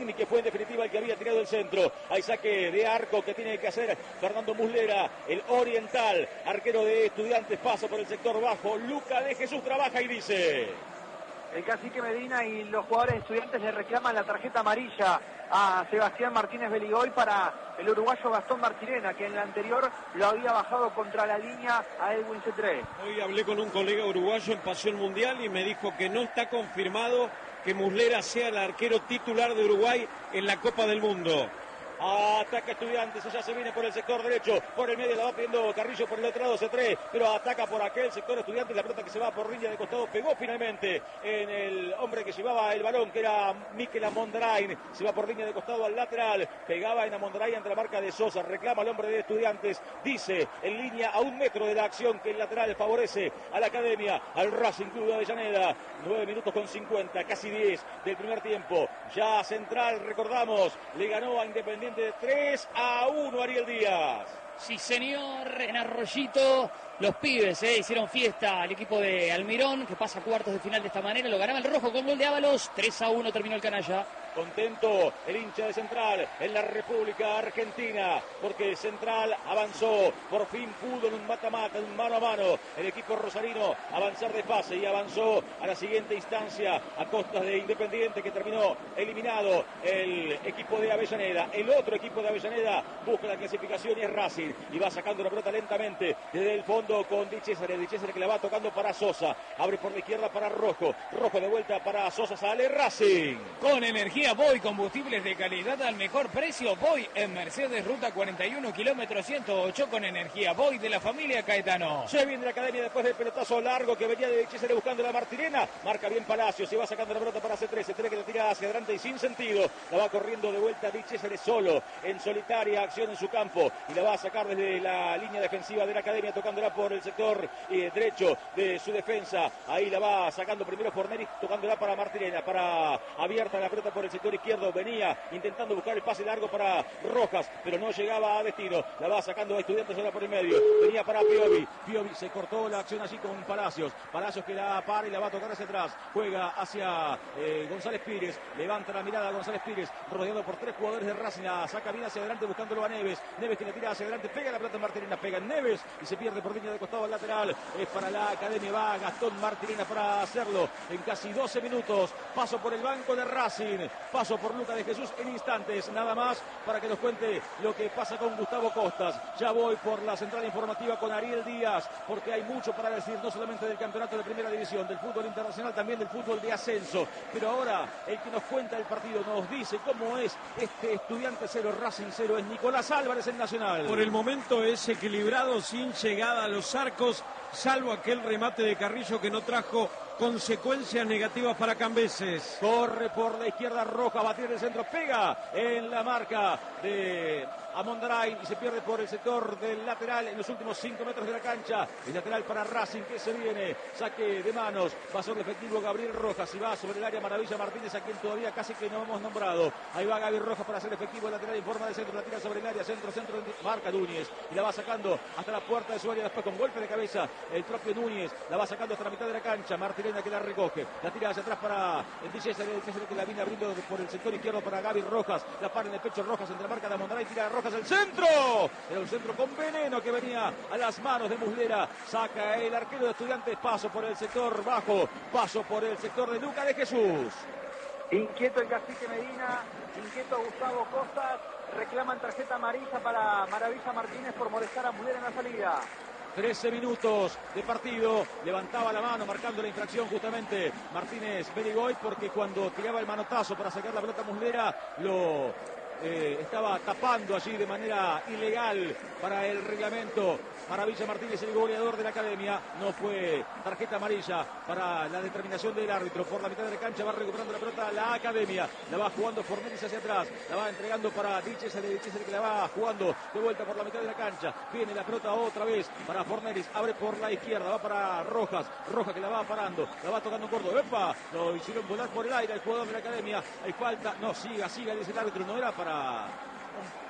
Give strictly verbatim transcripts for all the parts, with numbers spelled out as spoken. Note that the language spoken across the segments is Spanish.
Martín, y que fue en definitiva el que había tirado el centro. Hay saque de arco que tiene que hacer Fernando Muslera, el oriental, arquero de Estudiantes, pasa por el sector bajo. Luca de Jesús trabaja y dice: el cacique Medina y los jugadores de Estudiantes le reclaman la tarjeta amarilla a Sebastián Martínez Beligoy para el uruguayo Gastón Martirena, que en la anterior lo había bajado contra la línea a Edwin Cetré. Hoy hablé con un colega uruguayo en Pasión Mundial y me dijo que no está confirmado que Muslera sea el arquero titular de Uruguay en la Copa del Mundo. Ataca Estudiantes, ya se viene por el sector derecho, por el medio la va pidiendo Carrillo, por el otro lado Cetré, pero ataca por aquel sector Estudiantes, la pelota que se va por línea de costado, pegó finalmente en el hombre que llevaba el balón, que era Mikel Amondarain, se va por línea de costado al lateral, pegaba en Amondarain ante la marca de Sosa, reclama al hombre de Estudiantes, dice en línea a un metro de la acción que el lateral favorece a la Academia, al Racing Club de Avellaneda. Nueve minutos con cincuenta, casi diez del primer tiempo, ya Central, recordamos, le ganó a Independiente de tres a uno Ariel Díaz. Sí, señor, en Arroyito los pibes eh, hicieron fiesta al equipo de Almirón, que pasa a cuartos de final de esta manera. Lo ganaba el rojo con gol de Ábalos. tres a uno terminó el canalla. Contento el hincha de Central en la República Argentina, porque Central avanzó, por fin pudo en un mata-mata, en un mano a mano, el equipo rosarino avanzar de fase y avanzó a la siguiente instancia a costas de Independiente, que terminó eliminado el equipo de Avellaneda. El otro equipo de Avellaneda busca la clasificación y es Racing, y va sacando la pelota lentamente desde el fondo con Di Cesare, Di Cesare que la va tocando para Sosa, abre por la izquierda para Rojo, Rojo de vuelta para Sosa, sale Racing. Con energía Voy, combustibles de calidad al mejor precio. Voy en Mercedes, ruta cuarenta y uno, kilómetro ciento ocho, con energía Voy de la familia Caetano. Se viene la Academia después del pelotazo largo que venía de Cesare buscando la Martirena. Marca bien Palacio, se va sacando la pelota para Cetré, Cetré que la tira hacia adelante y sin sentido. La va corriendo de vuelta Di Cesare solo, en solitaria acción en su campo. Y la va a sacar desde la línea defensiva de la Academia, tocándola por el sector eh, derecho de su defensa. Ahí la va sacando primero Forneri, tocándola para Martirena, para abierta la pelota por el sector izquierdo, venía intentando buscar el pase largo para Rojas, pero no llegaba a destino, la va sacando a Estudiantes ahora por el medio, venía para Piovi, Piovi se cortó la acción allí con Palacios, Palacios que la para y la va a tocar hacia atrás, juega hacia eh, González Pires, levanta la mirada a González Pires, rodeado por tres jugadores de Racing, la saca bien hacia adelante buscándolo a Neves, Neves que la tira hacia adelante, pega la pelota en Martirena, pega en Neves y se pierde por línea de costado al lateral, es para la Academia, va Gastón Martirena para hacerlo en casi doce minutos, paso por el banco de Racing, paso por Luca de Jesús en instantes, nada más para que nos cuente lo que pasa con Gustavo Costas. Ya voy por la central informativa con Ariel Díaz, porque hay mucho para decir, no solamente del campeonato de primera división, del fútbol internacional, también del fútbol de ascenso. Pero ahora el que nos cuenta el partido, nos dice cómo es este Estudiante cero, Racing cero, es Nicolás Álvarez en Nacional. Por el momento es equilibrado, sin llegada a los arcos, salvo aquel remate de Carrillo que no trajo consecuencias negativas para Cambeses. Corre por la izquierda Roja, batir el centro, pega en la marca de Amondarain y se pierde por el sector del lateral en los últimos cinco metros de la cancha. El lateral para Racing que se viene, saque de manos, va a ser el efectivo Gabriel Rojas y va sobre el área Maravilla Martínez, a quien todavía casi que no hemos nombrado. Ahí va Gabriel Rojas para hacer efectivo el lateral en forma de centro, la tira sobre el área, centro, centro, marca Núñez y la va sacando hasta la puerta de su área, después con golpe de cabeza el propio Núñez, la va sacando hasta la mitad de la cancha, Martirena que la recoge, la tira hacia atrás para el D J que la viene abriendo por el sector izquierdo para Gaby Rojas, la para en el pecho Rojas entre la marca de Amondarain, tira a Rojas el centro, era un centro con veneno que venía a las manos de Muslera, saca el arquero de Estudiantes, paso por el sector bajo, paso por el sector de Luca de Jesús. Inquieto el cacique Medina, inquieto Gustavo Costas, reclaman tarjeta amarilla para Maravilla Martínez por molestar a Muslera en la salida. trece minutos de partido, levantaba la mano marcando la infracción justamente Martínez Beligoy, porque cuando tiraba el manotazo para sacar la pelota Muslera lo eh, estaba tapando allí de manera ilegal para el reglamento. Maravilla Martínez, el goleador de la Academia, no fue tarjeta amarilla para la determinación del árbitro. Por la mitad de la cancha va recuperando la pelota la Academia, la va jugando Fornelis hacia atrás, la va entregando para Di Cesare, Di Cesare que la va jugando de vuelta por la mitad de la cancha, viene la pelota otra vez para Fornelis, abre por la izquierda, va para Rojas, Rojas que la va parando, la va tocando Córdoba, ¡epa! Lo hicieron volar por el aire el jugador de la Academia, hay falta, no, siga, siga, dice el árbitro, no era para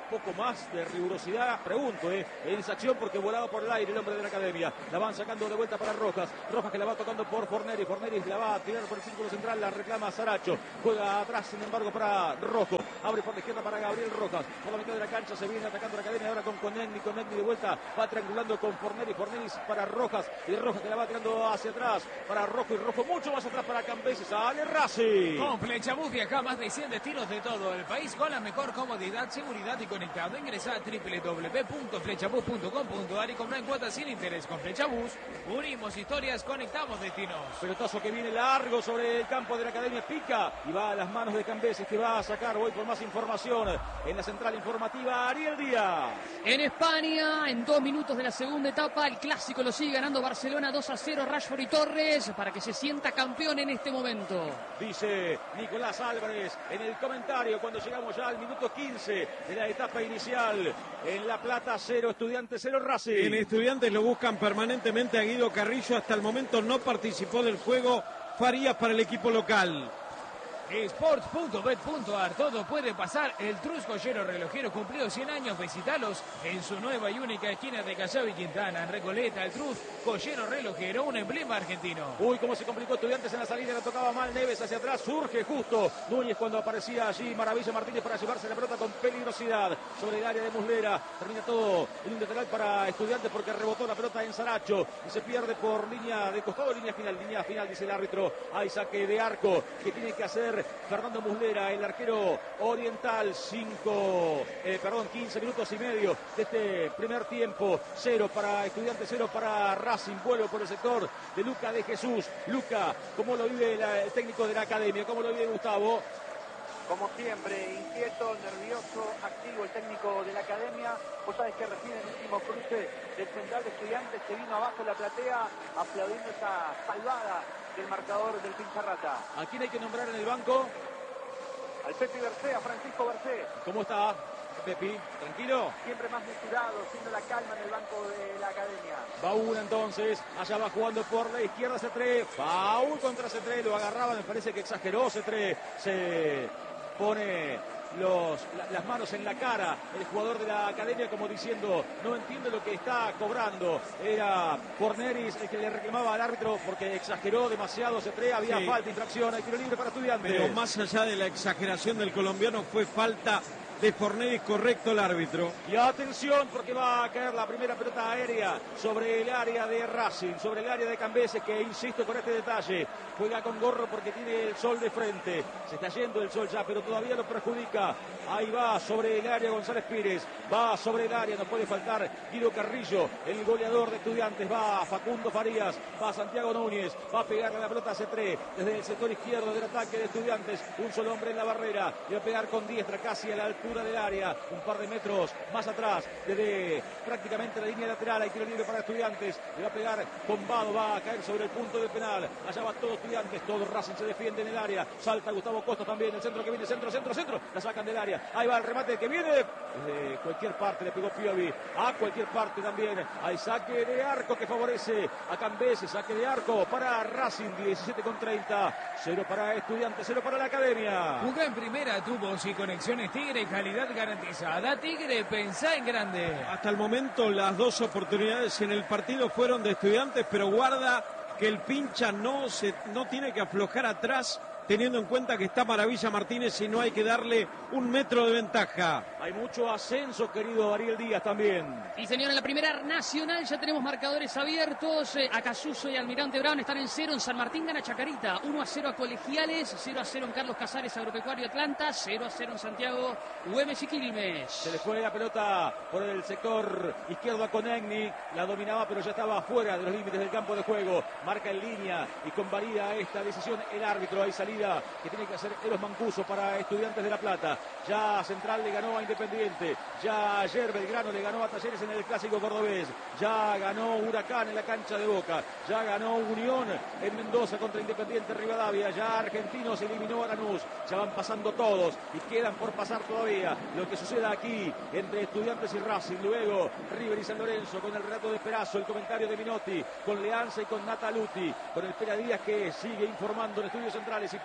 poco más de rigurosidad, pregunto, eh, en esa acción, porque volaba por el aire el hombre de la academia. La van sacando de vuelta para Rojas. Rojas que la va tocando por Forneri. Forneri la va a tirar por el círculo central, la reclama Saracho. Juega atrás, sin embargo, para Rojo. Abre por la izquierda para Gabriel Rojas. Por la mitad de la cancha se viene atacando la academia ahora con Conegni. Conegni de vuelta va triangulando con Forneri. Forneri para Rojas. Y Rojas que la va tirando hacia atrás para Rojo. Y Rojo mucho más atrás para Cambesi. Sale Racing. Con Flechabús viaja más de cien destinos de todo el país con la mejor comodidad, seguridad y conectado. Ingresa a doble u doble u doble u punto flechabús punto com punto a r y compra en cuotas sin interés. Con Flechabús unimos historias, conectamos destinos. Pelotazo que viene largo sobre el campo de la academia, pica y va a las manos de Cambesi, que va a sacar. Voy por más información en la central informativa. Ariel Díaz. En España, en dos minutos de la segunda etapa, el clásico lo sigue ganando Barcelona dos a cero, Rashford y Torres, para que se sienta campeón en este momento. Dice Nicolás Álvarez en el comentario cuando llegamos ya al minuto quince de la etapa inicial. En La Plata cero, Estudiantes cero, Racing. En Estudiantes lo buscan permanentemente a Guido Carrillo. Hasta el momento no participó del juego Farías para el equipo local. Sports punto bet punto a r, todo puede pasar. El Trus Joyero Relojero cumplió cien años. Visitalos en su nueva y única esquina de Callao y Quintana, en Recoleta. El Trus Joyero Relojero, un emblema argentino. Uy, cómo se complicó Estudiantes en la salida. La tocaba mal Neves hacia atrás. Surge justo Núñez cuando aparecía allí Maravilla Martínez para llevarse la pelota con peligrosidad sobre el área de Muslera. Termina todo en un lateral para Estudiantes porque rebotó la pelota en Saracho y se pierde por línea de costado, línea final, línea final, dice el árbitro. Hay saque de arco que tiene que hacer Fernando Muslera, el arquero oriental. Cinco, eh, perdón, quince minutos y medio de este primer tiempo. Cero para Estudiantes, cero para Racing. Vuelo por el sector de Luca de Jesús. Luca, ¿cómo lo vive la, el técnico de la academia? ¿Cómo lo vive Gustavo? Como siempre, inquieto, nervioso, activo el técnico de la academia. Vos sabés que recién en el último cruce del central de Estudiantes se vino abajo la platea aplaudiendo esa salvada del marcador del Pincharrata. ¿A quién hay que nombrar en el banco? Al Pepi Bercé, a Francisco Bercé. ¿Cómo está, Pepi? ¿Tranquilo? Siempre más mesurado, siendo la calma en el banco de la academia. Va una entonces, allá va jugando por la izquierda Cetré. Foul contra Cetré, lo agarraba, me parece que exageró Cetré. Se pone los, la, las manos en la cara el jugador de la academia como diciendo no entiende lo que está cobrando. Era Forneris el que le reclamaba al árbitro porque exageró demasiado Cetré, había sí. falta, infracción, hay tiro libre para Estudiantes. Pero más allá de la exageración del colombiano fue falta de Forneris, correcto el árbitro. Y atención porque va a caer la primera pelota aérea sobre el área de Racing, sobre el área de Cambesi, que insisto con este detalle, juega con gorro porque tiene el sol de frente, se está yendo el sol ya, pero todavía lo perjudica. Ahí va sobre el área González Pires, va sobre el área, no puede faltar Guido Carrillo, el goleador de Estudiantes, va Facundo Farías, va Santiago Núñez, va a pegarle la pelota a Cetré desde el sector izquierdo del ataque de Estudiantes, un solo hombre en la barrera, y va a pegar con diestra casi a la altura del área, un par de metros más atrás, desde prácticamente la línea lateral. Hay tiro libre para Estudiantes, le va a pegar Bombado, va a caer sobre el punto de penal. Allá va todo Estudiantes, todo Racing se defiende en el área, salta Gustavo Costa también, el centro que viene, centro, centro, centro, la sacan del área, ahí va el remate que viene desde cualquier parte, le pegó Piovi a cualquier parte también. Hay saque de arco que favorece a Cambesi, saque de arco para Racing, diecisiete con treinta, cero para Estudiantes, cero para la academia. Jugá en primera, tubos y conexiones Tigre, calidad garantizada. Tigre, pensá en grande. Hasta el momento las dos oportunidades en el partido fueron de Estudiantes, pero guarda que el pincha no, se, no tiene que aflojar atrás, teniendo en cuenta que está Maravilla Martínez y no hay que darle un metro de ventaja. Hay mucho ascenso, querido Ariel Díaz también. Y señor, en la primera nacional ya tenemos marcadores abiertos. Eh, Acasuso y Almirante Brown están en cero. En San Martín gana Chacarita, uno a cero a Colegiales, cero a cero en Carlos Casares, Agropecuario Atlanta, cero a cero en Santiago, Güemes y Quilmes. Se le fue la pelota por el sector izquierdo a Conegni, la dominaba pero ya estaba fuera de los límites del campo de juego. Marca en línea y convalida esta decisión el árbitro. Hay salida que tiene que hacer Eros Mancuso para Estudiantes de La Plata. Ya Central le ganó a Independiente, ya ayer Belgrano le ganó a Talleres en el Clásico Cordobés, ya ganó Huracán en la cancha de Boca, ya ganó Unión en Mendoza contra Independiente Rivadavia, ya Argentinos eliminó a Lanús, ya van pasando todos y quedan por pasar todavía lo que suceda aquí entre Estudiantes y Racing. Luego River y San Lorenzo con el relato de Perazo, el comentario de Minotti, con Leanza y con Nataluti, con el Pera Díaz que sigue informando en Estudios Centrales y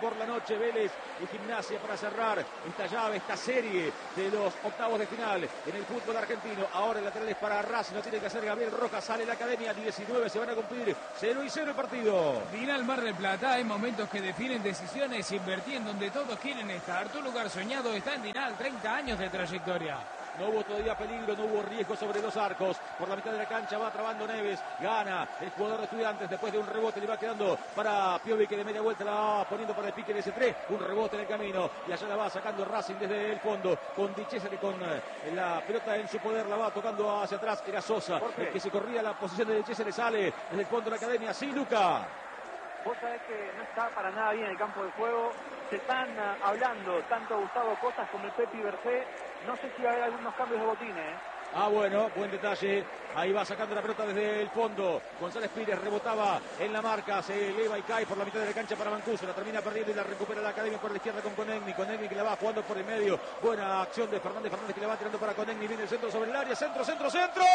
por la noche. Vélez y Gimnasia para cerrar esta llave, esta serie de los octavos de final en el fútbol argentino. Ahora el lateral es para Racing, lo tiene que hacer Gabriel Rojas, sale la academia, diecinueve, se van a cumplir, cero y cero el partido. Final Mar del Plata, hay momentos que definen decisiones, invertí en donde todos quieren estar. Tu lugar soñado está en Dinal, treinta años de trayectoria. No hubo todavía peligro, no hubo riesgo sobre los arcos. Por la mitad de la cancha va trabando Neves. Gana el jugador de Estudiantes después de un rebote. Le va quedando para Piovi, que de media vuelta la va poniendo para el pique de ese tres. Un rebote en el camino. Y allá la va sacando Racing desde el fondo. Con Di Cesare con la pelota en su poder. La va tocando hacia atrás. Era Sosa el que se corría la posición de Di Cesare. Sale desde el fondo de la academia. Sí, Luca. Vos sabés que no está para nada bien el campo de juego. Se están uh, hablando tanto Gustavo Costas como el Pepi Bercé. No sé si va a haber algunos cambios de botines, ¿eh? Ah, bueno, buen detalle. Ahí va sacando la pelota desde el fondo. González Pires rebotaba en la marca. Se eleva y cae por la mitad de la cancha para Mancuso. La termina perdiendo y la recupera la academia por la izquierda con Conegni. Conegni que la va jugando por el medio. Buena acción de Fernández. Fernández que la va tirando para Conegni. Viene el centro sobre el área. Centro, centro, centro.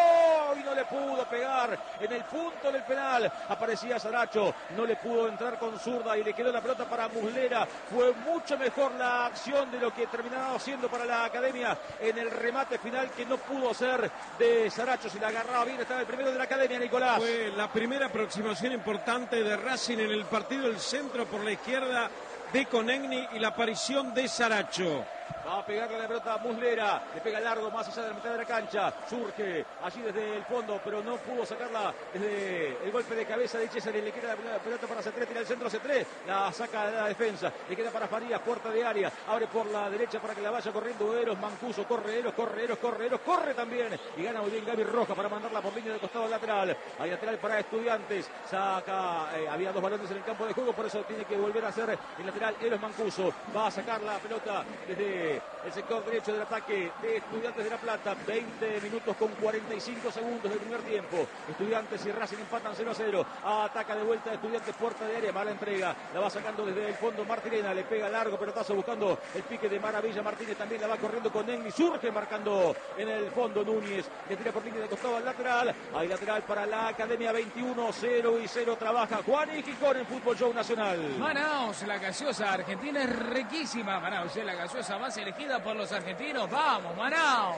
Y no le pudo pegar en el punto del penal. Aparecía Saracho. No le pudo entrar con zurda y le quedó la pelota para Muslera. Fue mucho mejor la acción de lo que terminaba siendo para la academia en el remate final, que no pudo ser de Saracho. Si la agarraba bien, estaba el primero de la academia, Nicolás. Fue la primera aproximación importante de Racing en el partido. El centro por la izquierda de Conegni y la aparición de Saracho. Va a pegarle la pelota a Muslera, le pega largo más allá de la mitad de la cancha, surge allí desde el fondo, pero no pudo sacarla desde el golpe de cabeza de Cesare. Le queda la pelota para Cetré, tira el centro Cetré, la saca de la defensa, le queda para Farías, puerta de área, abre por la derecha para que la vaya corriendo Eros, Mancuso, corre Eros, corre Eros, corre Eros, corre también, y gana muy bien Gaby Rojas para mandarla por línea de costado lateral. Hay lateral para Estudiantes, saca, eh, había dos balones en el campo de juego, por eso tiene que volver a hacer el lateral Eros Mancuso. Va a sacar la pelota desde el sector derecho del ataque de Estudiantes de La Plata. Veinte minutos con cuarenta y cinco segundos del primer tiempo. Estudiantes y Racing empatan cero a cero. Ataca de vuelta Estudiantes, puerta de área, mala entrega, la va sacando desde el fondo Martirena, le pega largo pelotazo buscando el pique de Maravilla. Martínez también la va corriendo con Negni, surge marcando en el fondo Núñez, le tira por línea de costado al lateral. Hay lateral para la academia. Veintiuno, cero y cero trabaja Juan y Quijón en Fútbol Show Nacional. Manaos, la gaseosa argentina es riquísima. Manaos es la gaseosa más elegida por los argentinos. ¡Vamos, Manaos!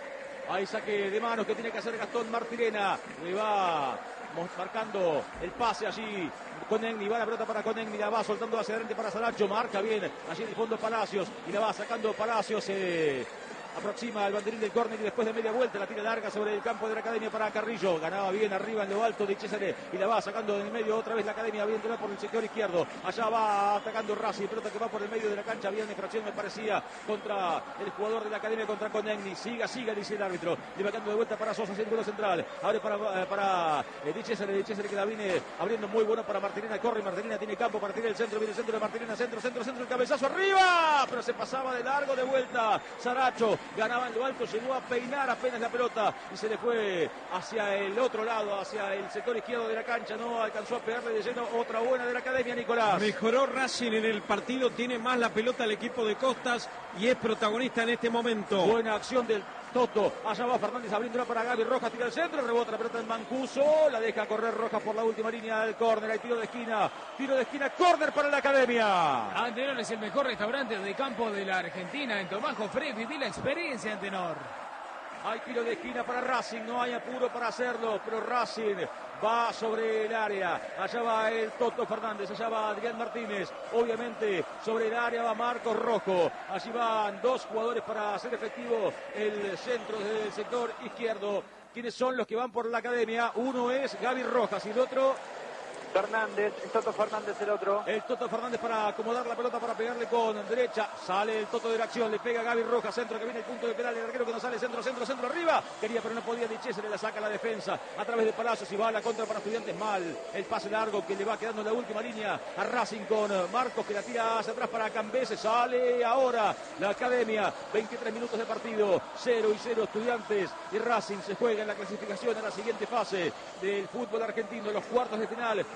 Hay saque de manos que tiene que hacer Gastón Martirena. Le va marcando el pase allí Conegni, va la pelota para Conegni, la va soltando hacia adelante para Saracho, marca bien allí en el fondo Palacios y la va sacando Palacios. Eh, aproxima al banderín del córner y después de media vuelta la tira larga sobre el campo de la academia para Carrillo. Ganaba bien arriba en lo alto de Cesare y la va sacando en el medio otra vez la academia. Bien por el sector izquierdo. Allá va atacando Racing, pelota que va por el medio de la cancha. Bien infracción me parecía contra el jugador de la academia, contra Conegni. Siga, siga, dice el árbitro. Le va quedando de vuelta para Sosa, círculo central. Abre para, eh, para eh, Di Cesare, Di Cesare que la viene abriendo muy bueno para Martirena. Corre Martirena, tiene campo para tirar el centro. Viene el centro de Martirena, centro, centro, centro, el cabezazo arriba. Pero se pasaba de largo de vuelta Saracho. Ganaba en lo alto, llegó a peinar apenas la pelota y se le fue hacia el otro lado, hacia el sector izquierdo de la cancha. No alcanzó a pegarle de lleno. Otra buena de la academia, Nicolás. Mejoró Racing en el partido, tiene más la pelota el equipo de Costas y es protagonista en este momento. Buena acción del Toto. Allá va Fernández abriéndola para Gaby Rojas, tira el centro, rebota la pelota en Mancuso, la deja correr Rojas por la última línea del córner. Hay tiro de esquina, tiro de esquina, córner para la academia. Antenor es el mejor restaurante de campo de la Argentina. En Tomás Jofré viví la experiencia, Antenor. Hay tiro de esquina para Racing, no hay apuro para hacerlo, pero Racing va sobre el área. Allá va el Toto Fernández, allá va Adrián Martínez. Obviamente sobre el área va Marcos Rojo. Allí van dos jugadores para hacer efectivo el centro del sector izquierdo. ¿Quiénes son los que van por la academia? Uno es Gaby Rojas y el otro Fernández, el Toto Fernández el otro. El Toto Fernández para acomodar la pelota, para pegarle con derecha. Sale el Toto de la acción, le pega a Gaby Rojas, centro que viene el punto de penal, el arquero que no sale, centro, centro, centro, arriba. Quería pero no podía, Di Cesare la saca la defensa a través de Palacios y va a la contra para Estudiantes. Mal el pase largo que le va quedando en la última línea a Racing con Marcos que la tira hacia atrás para Cambese. Sale ahora la academia, veintitrés minutos de partido, cero y cero Estudiantes y Racing se juega en la clasificación a la siguiente fase del fútbol argentino, los cuartos de final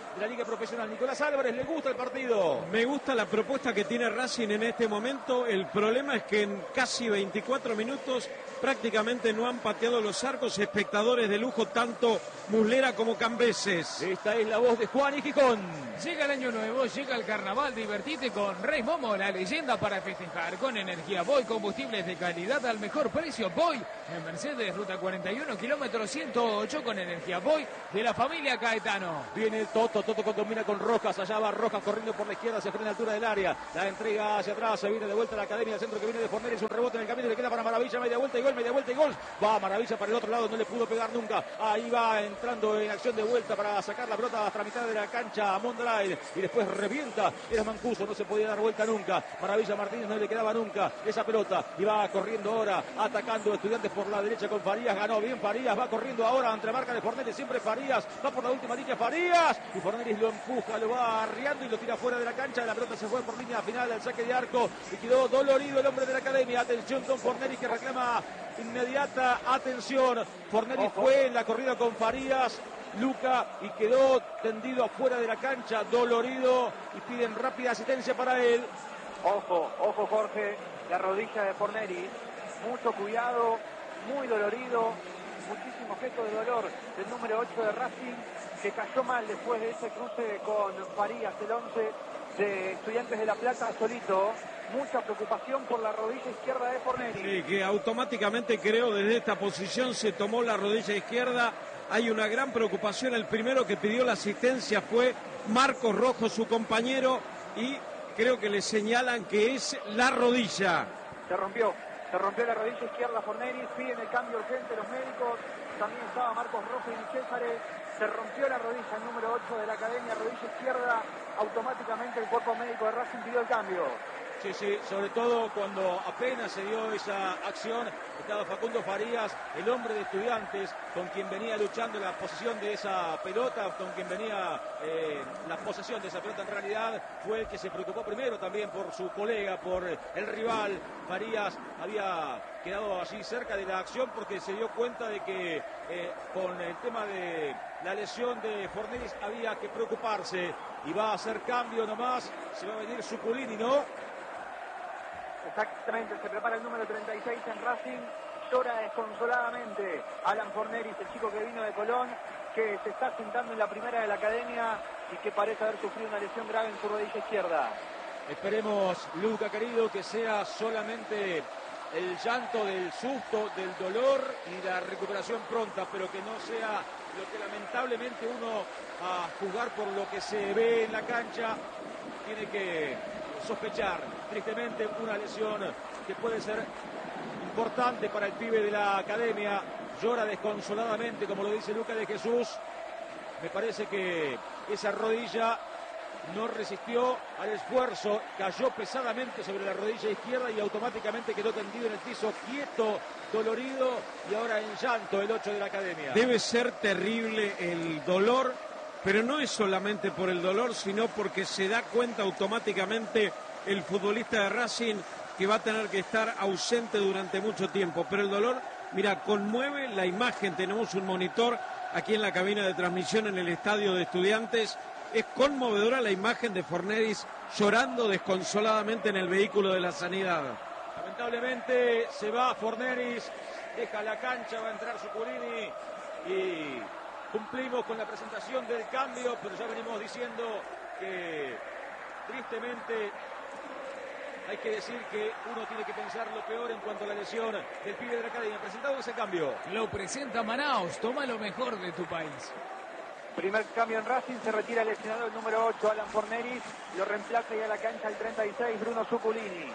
de la Liga Profesional. Nicolás Álvarez, ¿le gusta el partido? Me gusta la propuesta que tiene Racing en este momento. El problema es que en casi veinticuatro minutos prácticamente no han pateado los arcos. Espectadores de lujo, tanto Muslera como Cambeses. Esta es la voz de Juan y Gijón. Llega el año nuevo, llega el carnaval, divertite con Rey Momo, la leyenda para festejar. Con energía Boy, combustibles de calidad al mejor precio. Boy, en Mercedes, ruta cuarenta y uno, kilómetro ciento ocho, con energía Boy, de la familia Caetano. Viene Toto, Toto combina con Rojas, allá va Rojas corriendo por la izquierda, se frena a la altura del área, la entrega hacia atrás, se viene de vuelta a la academia del centro que viene de Forneris, un rebote en el camino, le queda para Maravilla, media vuelta y gol, media vuelta y gol. Va Maravilla para el otro lado, no le pudo pegar nunca. Ahí va entrando en acción de vuelta para sacar la pelota hasta la mitad de la cancha a Mondrail y después revienta. Era Mancuso, no se podía dar vuelta nunca. Maravilla Martínez no le quedaba nunca esa pelota y va corriendo ahora, atacando Estudiantes por la derecha con Farías. Ganó bien Farías, va corriendo ahora entre marca de Forneris, siempre Farías, va por la última línea Farías y Forneris lo empuja, lo va arriando y lo tira fuera de la cancha. La pelota se fue por línea final del saque de arco y quedó dolorido el hombre de la academia. Atención con Forneris que reclama inmediata atención. Forneris fue en la corrida con Farías, Luca, y quedó tendido afuera de la cancha, dolorido, y piden rápida asistencia para él. Ojo, ojo Jorge, la rodilla de Forneris, mucho cuidado, muy dolorido, muchísimo gesto de dolor del número ocho de Racing, que cayó mal después de ese cruce con Farías, el once de Estudiantes de La Plata, solito. Mucha preocupación por la rodilla izquierda de Forneris. Sí, que automáticamente creo desde esta posición se tomó la rodilla izquierda. Hay una gran preocupación. El primero que pidió la asistencia fue Marcos Rojo, su compañero, y creo que le señalan que es la rodilla. Se rompió, se rompió la rodilla izquierda Forneris, piden el cambio urgente los médicos. También estaba Marcos Rojo y Di Césare. Se rompió la rodilla, el número ocho de la academia, rodilla izquierda. Automáticamente el cuerpo médico de Racing pidió el cambio. Sí, sí, sobre todo cuando apenas se dio esa acción, estaba Facundo Farías, el hombre de Estudiantes, con quien venía luchando la posesión de esa pelota, con quien venía eh, la posesión de esa pelota en realidad, fue el que se preocupó primero también por su colega, por el rival. Farías había quedado allí cerca de la acción porque se dio cuenta de que eh, con el tema de la lesión de Forneris había que preocuparse, y va a hacer cambio nomás, se va a venir Suculini, ¿no? Exactamente, se prepara el número treinta y seis en Racing, llora desconsoladamente Alan Forneris, el chico que vino de Colón, que se está sentando en la primera de la academia y que parece haber sufrido una lesión grave en su rodilla izquierda. Esperemos, Luca querido, que sea solamente el llanto del susto, del dolor y la recuperación pronta, pero que no sea lo que lamentablemente uno, a juzgar por lo que se ve en la cancha, tiene que sospechar. Tristemente una lesión que puede ser importante para el pibe de la academia. Llora desconsoladamente, como lo dice Luca de Jesús. Me parece que esa rodilla no resistió al esfuerzo, cayó pesadamente sobre la rodilla izquierda y automáticamente quedó tendido en el piso, quieto, dolorido y ahora en llanto el ocho de la academia. Debe ser terrible el dolor, pero no es solamente por el dolor, sino porque se da cuenta automáticamente el futbolista de Racing que va a tener que estar ausente durante mucho tiempo. Pero el dolor, mira, conmueve la imagen. Tenemos un monitor aquí en la cabina de transmisión en el estadio de Estudiantes. Es conmovedora la imagen de Forneris llorando desconsoladamente en el vehículo de la sanidad. Lamentablemente se va Forneris, deja la cancha, va a entrar Suculini y cumplimos con la presentación del cambio, pero ya venimos diciendo que tristemente hay que decir que uno tiene que pensar lo peor en cuanto a la lesión del pibe de la academia. Presentado ese cambio. Lo presenta Manaos, toma lo mejor de tu país. Primer cambio en Racing, se retira el lesionado el número ocho, Alan Forneris, lo reemplaza ya a la cancha el treinta y seis, Bruno Suculini.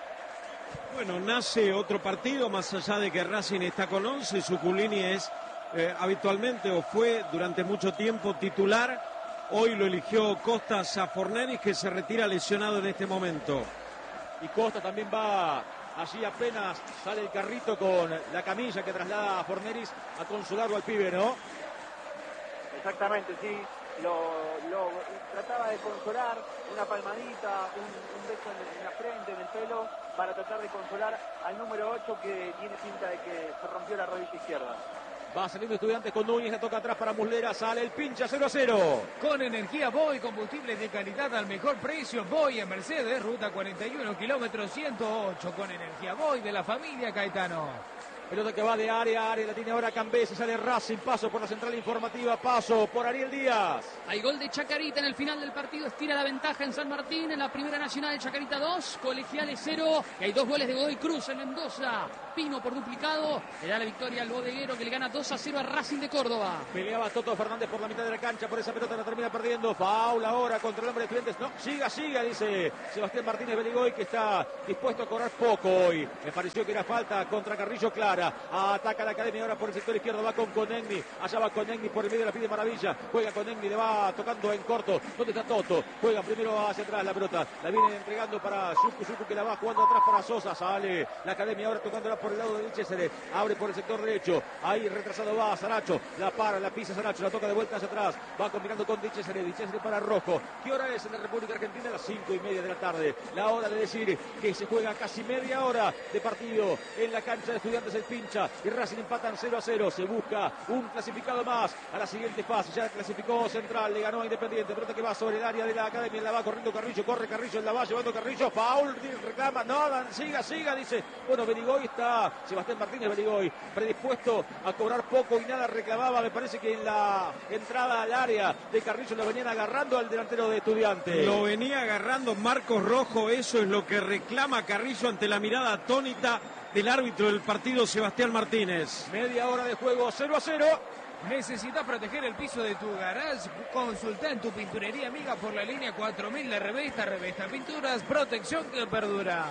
Bueno, nace otro partido, más allá de que Racing está con once, Suculini es eh, habitualmente o fue durante mucho tiempo titular. Hoy lo eligió Costas a Forneris, que se retira lesionado en este momento. Y Costa también va allí, apenas sale el carrito con la camilla que traslada a Forneris a consolarlo al pibe, ¿no? Exactamente, sí. Lo, lo trataba de consolar, una palmadita, un, un beso en, en la frente, en el pelo, para tratar de consolar al número ocho, que tiene pinta de que se rompió la rodilla izquierda. Va saliendo Estudiantes con Núñez, la toca atrás para Muslera, sale el pincha cero a cero. Con energía Boy, combustible de calidad al mejor precio. Boy en Mercedes, ruta cuarenta y uno, kilómetro ciento ocho. Con energía Boy de la familia Caetano. Pelota que va de área a área, la tiene ahora Cambese, sale Racing, paso por la central informativa, paso por Ariel Díaz. Hay gol de Chacarita en el final del partido, estira la ventaja en San Martín, en la primera nacional Chacarita dos, Colegiales cero, y hay dos goles de Godoy Cruz en Mendoza. Pino por duplicado, le da la victoria al bodeguero que le gana dos a cero a Racing de Córdoba. Peleaba Toto Fernández por la mitad de la cancha, por esa pelota la termina perdiendo, faul ahora contra el hombre de Estudiantes, no, siga, siga, dice Sebastián Martínez Beligoy, que está dispuesto a cobrar poco hoy. Me pareció que era falta contra Carrillo clara. Ataca la Academia ahora por el sector izquierdo, va con Conegni, allá va Conegni por el medio, la pide Maravilla, juega Conegni, le va tocando en corto, ¿dónde está Toto? Juega primero hacia atrás la pelota, la viene entregando para Yuku, Yuku que la va jugando atrás para Sosa, sale la Academia ahora tocándola por el lado de César, abre por el sector derecho, ahí retrasado va Saracho, la para, la pisa Saracho, la toca de vuelta hacia atrás, va combinando con Di Cesare, Di Cesare para Rojo. ¿Qué hora es en la República Argentina? A las cinco y media de la tarde, la hora de decir que se juega casi media hora de partido en la cancha de Estudiantes El Pincha y Racing empatan cero a cero, se busca un clasificado más a la siguiente fase, ya clasificó Central, le ganó a Independiente, pelota que va sobre el área de la Academia, la va corriendo Carrillo, corre Carrillo, la va llevando Carrillo, foul, reclama, no, siga, siga, dice, bueno, Beligoy está, Sebastián Martínez Beligoy, predispuesto a cobrar poco y nada reclamaba, me parece que en la entrada al área de Carrillo lo venían agarrando al delantero de Estudiantes. Lo venía agarrando Marcos Rojo, eso es lo que reclama Carrillo ante la mirada atónita del árbitro del partido, Sebastián Martínez. Media hora de juego, cero a cero. ¿Necesitas proteger el piso de tu garage? Consulta en tu pinturería amiga por la línea cuatro mil de Revesta, Revesta Pinturas, protección que perdura.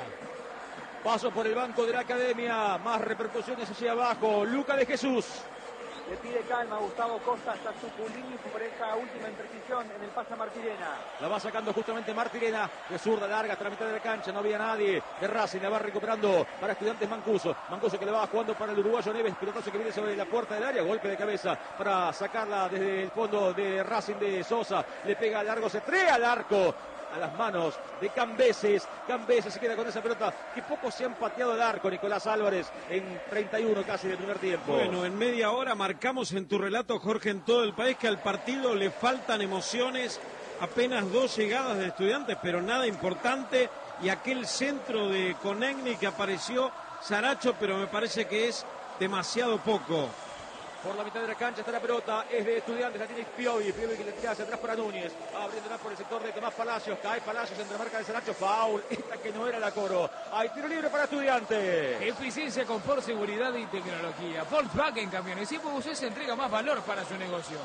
Paso por el banco de la Academia, más repercusiones hacia abajo, Luca de Jesús. Le pide calma a Gustavo Costa hasta su Pulini por esa última imprecisión en el pase a Martirena. La va sacando justamente Martirena, de zurda larga hasta la mitad de la cancha, no había nadie de Racing, la va recuperando para Estudiantes Mancuso. Mancuso que le va jugando para el uruguayo Neves, pelotazo que viene sobre la puerta del área, golpe de cabeza para sacarla desde el fondo de Racing de Sosa. Le pega largo, se trae al arco. A las manos de Cambeses. Cambeses se queda con esa pelota que pocos se han pateado el arco, Nicolás Álvarez, en treinta y uno casi del primer tiempo. Bueno, en media hora marcamos en tu relato, Jorge, en todo el país que al partido le faltan emociones, apenas dos llegadas de Estudiantes, pero nada importante, y aquel centro de Conegni que apareció Saracho, pero me parece que es demasiado poco. Por la mitad de la cancha está la pelota, es de Estudiantes, la tiene Piovi, Piovi que le tira hacia atrás para Núñez, abriéndola por el sector de Tomás Palacios, cae Palacios entre marca de Saracho, foul, esta que no era la coro, hay tiro libre para Estudiantes. Eficiencia, confort, seguridad y tecnología. Volkswagen Camiones y Buses entrega más valor para su negocio.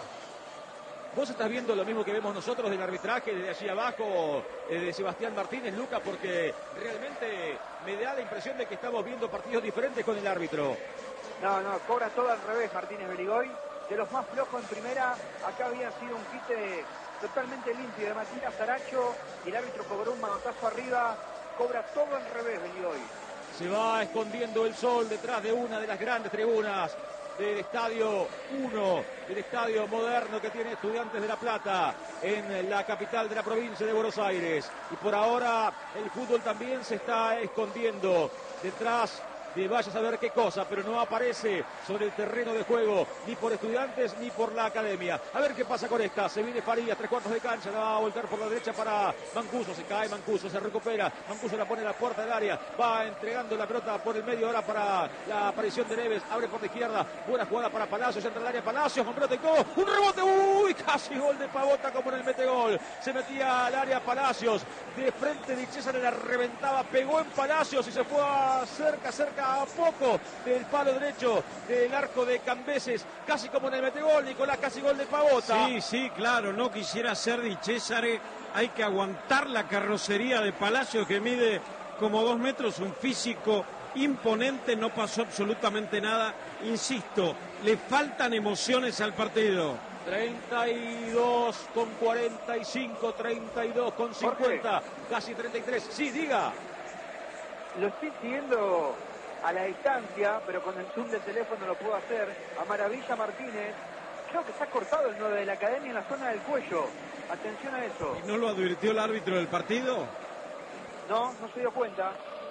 ¿Vos estás viendo lo mismo que vemos nosotros del arbitraje desde allí abajo, eh, de Sebastián Martínez, Luca? Porque realmente me da la impresión de que estamos viendo partidos diferentes con el árbitro. No, no, cobra todo al revés Martínez Beligoy. De los más flojos en primera, acá había sido un quite totalmente limpio de Matías Saracho y el árbitro cobró un manotazo arriba. Cobra todo al revés Beligoy. Se va escondiendo el sol detrás de una de las grandes tribunas del Estadio uno, del estadio moderno que tiene Estudiantes de La Plata en la capital de la provincia de Buenos Aires. Y por ahora el fútbol también se está escondiendo detrás de vaya a saber qué cosa, pero no aparece sobre el terreno de juego ni por Estudiantes ni por la Academia. A ver qué pasa con esta, se viene Farías, tres cuartos de cancha, la va a volcar por la derecha para Mancuso, se cae Mancuso, se recupera, Mancuso la pone a la puerta del área, va entregando la pelota por el medio ahora para la aparición de Neves, abre por la izquierda, buena jugada para Palacios, entra al área Palacios, con pelota y todo, un rebote, uy, casi gol de Pavota como en el metegol, se metía al área Palacios, de frente Di Cesare la reventaba, pegó en Palacios y se fue a cerca, cerca a poco del palo derecho del arco de Cambeses, casi como en el metegol, Nicolás, casi gol de Pavota. Sí, sí, claro, no quisiera ser Di Cesare, hay que aguantar la carrocería de Palacio que mide como dos metros, un físico imponente, no pasó absolutamente nada, insisto, le faltan emociones al partido. treinta y dos con cuarenta y cinco, treinta y dos con cincuenta, casi treinta y tres, sí, diga. Lo estoy siguiendo a la distancia, pero con el zoom del teléfono lo puedo hacer, a Maravilla Martínez. Creo que está cortado el nueve de la Academia en la zona del cuello. Atención a eso. ¿Y no lo advirtió el árbitro del partido? No, no se dio cuenta.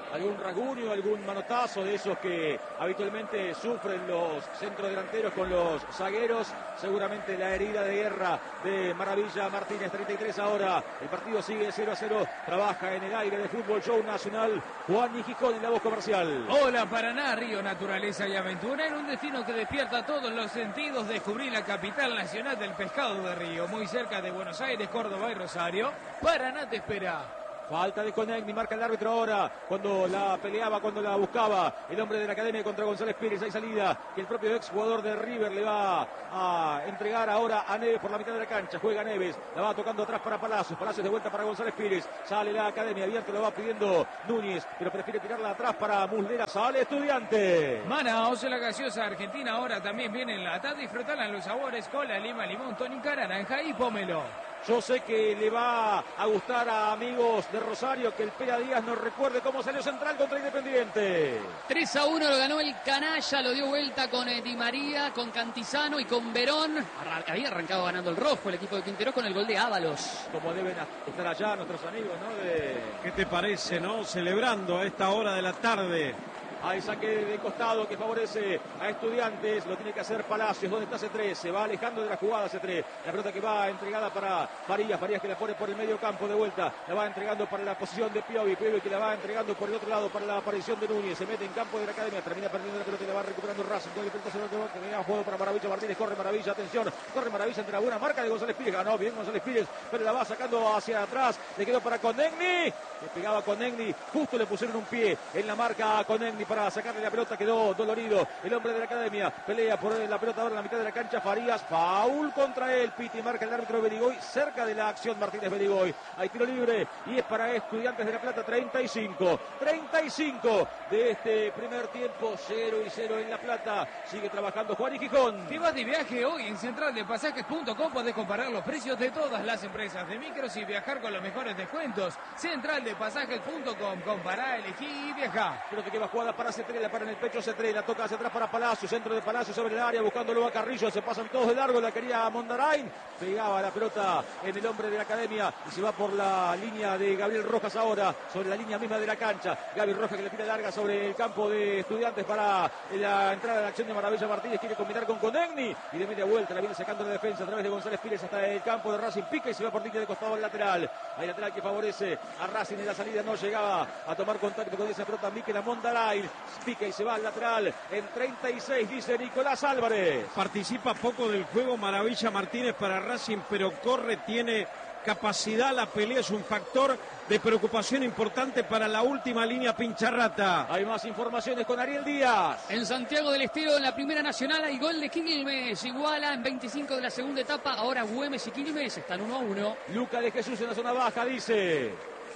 algún rasguño, algún manotazo de esos que habitualmente sufren los centrodelanteros con los zagueros. Seguramente la herida de guerra de Maravilla Martínez. Treinta y tres ahora, el partido sigue cero a cero. Trabaja en el aire de Fútbol Show Nacional Juan y Gijón en la voz comercial. Hola Paraná, río, naturaleza y aventura. En un destino que despierta todos los sentidos, descubrí la capital nacional del pescado de río, muy cerca de Buenos Aires, Córdoba y Rosario. Paraná te espera. Falta de Conegni, marca el árbitro ahora, cuando la peleaba, cuando la buscaba el hombre de la academia contra González Pires. Hay salida que el propio ex jugador de River le va a entregar ahora a Neves por la mitad de la cancha. Juega Neves, la va tocando atrás para Palacios, Palacios de vuelta para González Pires. Sale la academia, abierto lo va pidiendo Núñez, pero prefiere tirarla atrás para Muslera. Sale Estudiante. Manaos, la gaseosa argentina ahora también viene en lata. Disfrutala en los sabores cola, lima, limón, tónica, naranja y pomelo. Yo sé que le va a gustar a amigos de Rosario que el Pera Díaz nos recuerde cómo salió Central contra Independiente. tres a uno lo ganó el Canalla, lo dio vuelta con eh, Di María, con Cantizano y con Verón. Arra- había arrancado ganando el rojo el equipo de Quinteros con el gol de Ábalos. Como deben estar allá nuestros amigos, ¿no? De... ¿Qué te parece, no? Celebrando a esta hora de la tarde. Hay saque de costado que favorece a Estudiantes. Lo tiene que hacer Palacios. ¿Dónde está C tres? Se va alejando de la jugada C tres. La pelota que va entregada para Farías. Farías que la pone por el medio campo de vuelta. La va entregando para la posición de Piovi. Piovi que la va entregando por el otro lado para la aparición de Núñez. Se mete en campo de la academia. Termina perdiendo la pelota y la va recuperando Racing. Con el pelota se lo que venía juego para Maravilla Martínez. Corre Maravilla. Atención. Corre Maravilla entre la buena marca de González Pires. Ganó bien González Pires. Pero la va sacando hacia atrás. Le quedó para Conegni. Le pegaba Conegni. Justo le pusieron un pie en la marca a Conegni para sacarle la pelota. Quedó dolorido el hombre de la academia. Pelea por la pelota ahora en la mitad de la cancha. Farías, foul contra él. Piti marca el árbitro Berigoy. Cerca de la acción Martínez Berigoy. Hay tiro libre y es para Estudiantes de La Plata. treinta y cinco. treinta y cinco de este primer tiempo. cero y cero en La Plata. Sigue trabajando Juan y Gijón. Si vas de viaje hoy en central de pasajes punto com podés comparar los precios de todas las empresas de micros y viajar con los mejores descuentos. central de pasajes punto com. Compará, elegí y viajá. Pelota que va jugada para C tres. La para en el pecho C tres. La toca hacia atrás para Palacio. Centro de Palacio sobre el área. Buscándolo a Carrillo. Se pasan todos de largo. La quería Mondarain. Pegaba la pelota en el hombre de la academia. Y se va por la línea de Gabriel Rojas ahora. Sobre la línea misma de la cancha. Gabriel Rojas que le tira larga sobre el campo de Estudiantes para la entrada de la acción de Maravilla Martínez. Quiere combinar con Conegni. Y de media vuelta la viene sacando la defensa a través de González Pires hasta el campo de Racing. Pica y se va por línea de costado al lateral. Hay lateral que favorece a Racing en la salida. No llegaba a tomar contacto con esa pelota Miquel Mondarain. Pica y se va al lateral. En treinta y seis dice Nicolás Álvarez. Participa poco del juego Maravilla Martínez para Racing, pero corre, tiene capacidad, la pelea es un factor de preocupación importante para la última línea Pincharrata. Hay más informaciones con Ariel Díaz. En Santiago del Estero, en la Primera Nacional, hay gol de Quilmes. Iguala en veinticinco de la segunda etapa. Ahora Güemes y Quilmes están uno a uno. Luca de Jesús en la zona baja dice...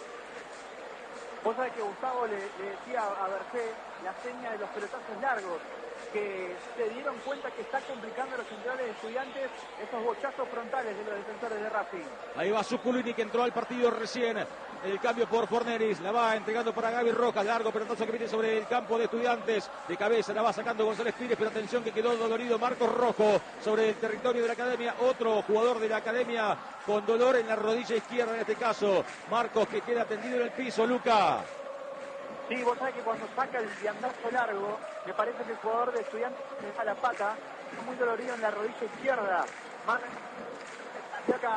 Vos sabés que Gustavo le, le decía a Bercé la seña de los pelotazos largos, que se dieron cuenta que está complicando a los centrales de Estudiantes esos bochazos frontales de los defensores de Racing. Ahí va Zuculini que entró al partido recién. El cambio por Forneris. La va entregando para Gaby Rojas. Largo pelotazo que viene sobre el campo de Estudiantes. De cabeza la va sacando González Pires. Pero atención que quedó dolorido Marcos Rojo sobre el territorio de la academia. Otro jugador de la academia con dolor en la rodilla izquierda en este caso. Marcos que queda tendido en el piso. Luca. Sí, vos sabés que cuando saca el viandazo largo, me parece que el jugador de Estudiantes deja la pata, está muy dolorido en la rodilla izquierda. Más acá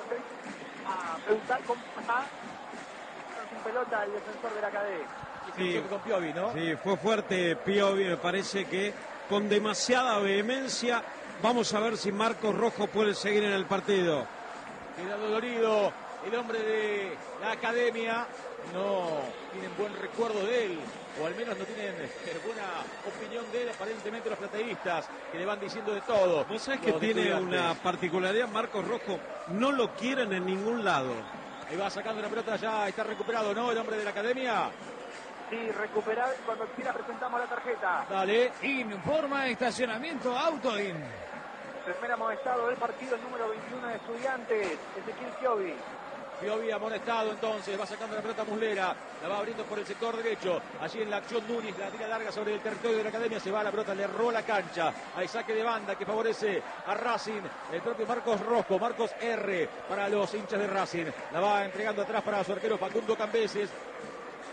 a preguntar cómo está sin pelota el defensor de la academia. Sí, con Piovi, ¿no? Sí, fue fuerte Piovi, me parece que con demasiada vehemencia. Vamos a ver si Marcos Rojo puede seguir en el partido. Queda dolorido el hombre de la academia. No tienen buen recuerdo de él, o al menos no tienen buena opinión de él, aparentemente los plateístas, que le van diciendo de todo. Vos sabés que tiene una particularidad, Marcos Rojo, no lo quieren en ningún lado. Ahí va sacando la pelota, ya está recuperado, ¿no? El hombre de la academia. Sí, recuperar, cuando quiera presentamos la tarjeta. Dale. Informa estacionamiento Autoin. Primer amonestado del partido, el número veintiuno de Estudiantes, Ezequiel Piovi. Piovi amonestado entonces, va sacando la pelota Muslera, la va abriendo por el sector derecho, allí en la acción Núñez, la tira larga sobre el territorio de la academia, se va la pelota, le erró la cancha, hay saque de banda que favorece a Racing, el propio Marcos Rojo, Marcos R para los hinchas de Racing, la va entregando atrás para su arquero Facundo Cambeses,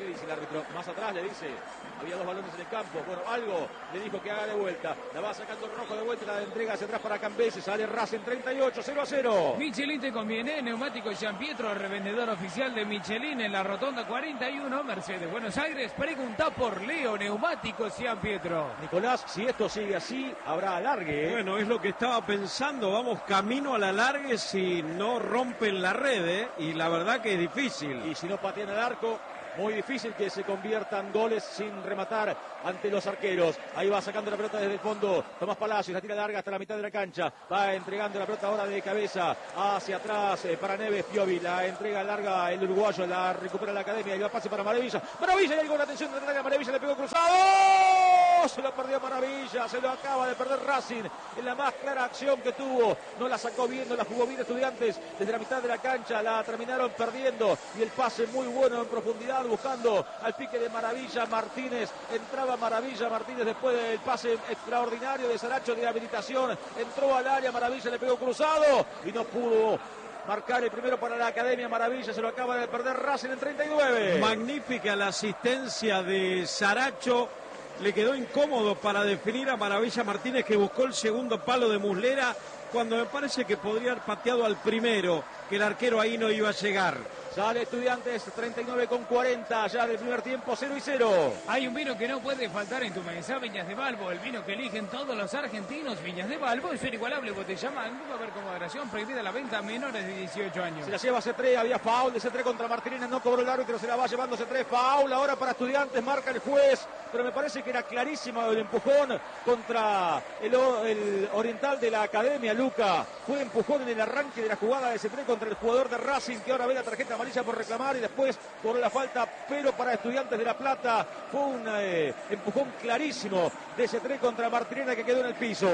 ¿Qué dice el árbitro? Más atrás le dice, había dos balones en el campo. Bueno, algo le dijo que haga de vuelta. La va sacando el rojo de vuelta, la entrega hacia atrás para Cambese. Sale Racing treinta y ocho, cero a cero. Michelin te conviene, neumáticos Gian Pietro, revendedor oficial de Michelin en la rotonda cuarenta y uno, Mercedes Buenos Aires. Pregunta por Leo, neumáticos Gian Pietro. Nicolás, si esto sigue así, habrá alargue, ¿eh? Bueno, es lo que estaba pensando. Vamos camino al alargue si no rompen la red, ¿eh? Y la verdad que es difícil. Y si no patean el arco, muy difícil que se conviertan goles sin rematar ante los arqueros. Ahí va sacando la pelota desde el fondo Tomás Palacios, la tira larga hasta la mitad de la cancha. Va entregando la pelota ahora de cabeza hacia atrás eh, para Neves Piovi. La entrega larga el uruguayo, la recupera la academia y va pase para Maravilla. Maravilla, y ahí con la atención de la Maravilla, le pegó cruzado. Se lo perdió Maravilla, se lo acaba de perder Racing en la más clara acción que tuvo. No la sacó bien, no la jugó bien Estudiantes desde la mitad de la cancha. La terminaron perdiendo y el pase muy bueno en profundidad, buscando al pique de Maravilla Martínez. Entraba Maravilla Martínez después del pase extraordinario de Saracho de habilitación. Entró al área, Maravilla le pegó cruzado y no pudo marcar el primero para la Academia. Maravilla se lo acaba de perder Racing en treinta y nueve. Magnífica la asistencia de Saracho. Le quedó incómodo para definir a Maravilla Martínez, que buscó el segundo palo de Muslera, cuando me parece que podría haber pateado al primero, que el arquero ahí no iba a llegar. Sale Estudiantes, treinta y nueve con cuarenta, ya del primer tiempo, cero y cero. Hay un vino que no puede faltar en tu mesa, Viñas de Balbo, el vino que eligen todos los argentinos. Viñas de Balbo es un igualable botella mango, va a haber con moderación, prohibida la venta a menores de dieciocho años. Se la lleva Cetré, había foul de Cetré contra Martínez, no cobró el árbitro, se la va llevando Cetré, foul ahora para Estudiantes, marca el juez, pero me parece que era clarísimo el empujón contra el, el oriental de la Academia, Luca. Fue empujón en el arranque de la jugada de Cetré contra el jugador de Racing, que ahora ve la tarjeta amarilla por reclamar y después por la falta, pero para Estudiantes de La Plata fue un eh, empujón clarísimo de Cetré contra Martínez, que quedó en el piso.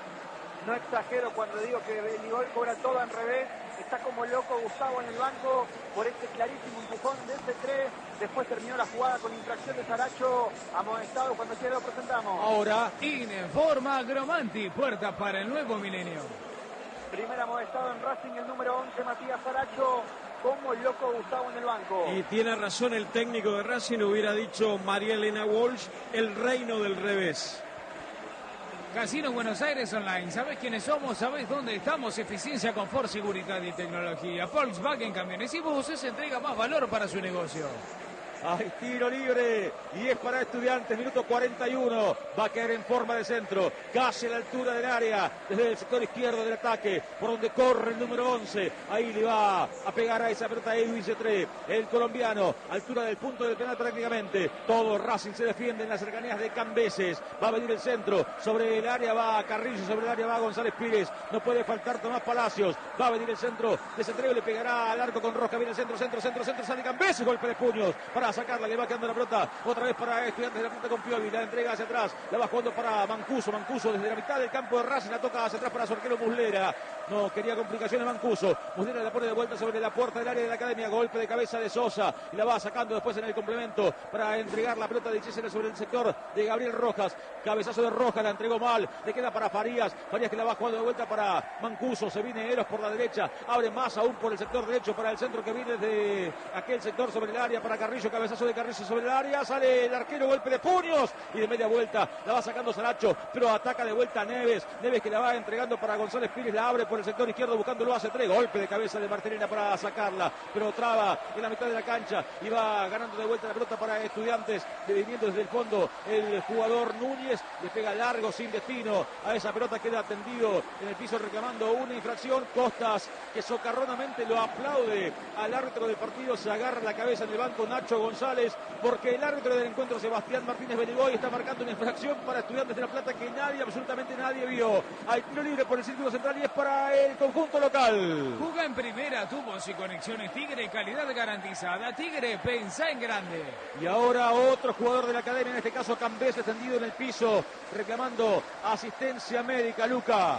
No exagero cuando digo que Beligol cobra todo en revés. Está como loco Gustavo en el banco por este clarísimo empujón de Cetré. Después terminó la jugada con infracción de Saracho, amonestado. Cuando quiera lo presentamos. Ahora Informa Agromanti, puerta para el nuevo milenio. Primer amonestado en Racing, el número once, Matías Saracho. Como loco Gustavo en el banco. Y tiene razón el técnico de Racing, hubiera dicho María Elena Walsh, el reino del revés. Casino Buenos Aires Online. ¿Sabés quiénes somos? ¿Sabés dónde estamos? Eficiencia, confort, seguridad y tecnología. Volkswagen Camiones y Buses entrega más valor para su negocio. Hay tiro libre y es para Estudiantes, minuto cuarenta y uno, va a caer en forma de centro, casi a la altura del área, desde el sector izquierdo del ataque, por donde corre el número once, ahí le va a pegar a esa pelota Edwin Cetré, el colombiano, altura del punto del penal prácticamente, todo Racing se defiende en las cercanías de Cambeses, va a venir el centro, sobre el área va Carrillo, sobre el área va González Pires, no puede faltar Tomás Palacios, va a venir el centro de Cetré, le pegará al arco con Roja, viene el centro, centro, centro, centro, sale Cambeses, golpe de puños, para sacarla, le va quedando la pelota otra vez para Estudiantes de La Plata con Piovi, la entrega hacia atrás, la va jugando para Mancuso, Mancuso desde la mitad del campo de Racing, la toca hacia atrás para su arquero Muslera, no quería complicaciones Mancuso, Muslera la pone de vuelta sobre la puerta del área de la Academia, golpe de cabeza de Sosa, y la va sacando después en el complemento para entregar la pelota de César sobre el sector de Gabriel Rojas, cabezazo de Rojas, la entregó mal, le queda para Farías, Farías que la va jugando de vuelta para Mancuso, se viene Eros por la derecha, abre más aún por el sector derecho para el centro que viene de aquel sector sobre el área para Carrillo, cabezazo de Carrillo sobre el área, sale el arquero, golpe de puños y de media vuelta la va sacando Saracho, pero ataca de vuelta a Neves, Neves que la va entregando para González Pires, la abre por el sector izquierdo buscándolo hace tres, golpe de cabeza de Martelena para sacarla, pero traba en la mitad de la cancha y va ganando de vuelta la pelota para Estudiantes, viniendo desde el fondo el jugador Núñez, le pega largo sin destino a esa pelota, queda tendido en el piso reclamando una infracción, Costas que socarronamente lo aplaude al árbitro del partido, se agarra la cabeza en el banco Nacho González, porque el árbitro del encuentro Sebastián Martínez Beligoy está marcando una infracción para Estudiantes de La Plata que nadie, absolutamente nadie vio. Hay tiro libre por el círculo central y es para el conjunto local. Juga en primera, tubos y conexiones Tigre, calidad garantizada. Tigre, pensá en grande. Y ahora otro jugador de la Academia, en este caso Cambés, extendido en el piso, reclamando asistencia médica, Luca.